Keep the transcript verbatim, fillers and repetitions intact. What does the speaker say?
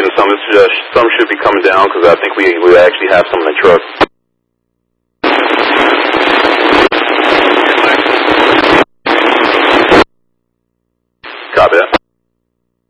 getting some. This, uh, some should be coming down because I think we we actually have some in the truck.